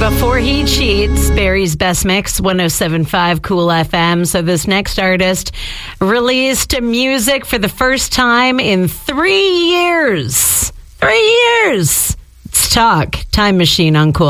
Before He Cheats, Barry's Best Mix, 107.5 Cool FM. So this next artist released music for the first time in 3 years. 3 years. It's Talk, Time Machine on Cool.